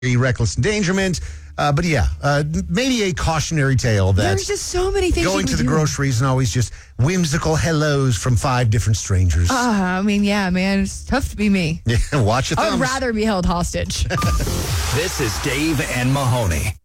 reckless endangerment. But yeah, maybe a cautionary tale that there's just so many things. Going to the groceries and always just whimsical hellos from 5 different strangers. I mean, yeah, man, it's tough to be me. Yeah, watch your thumbs. I'd rather be held hostage. This is Dave and Mahoney.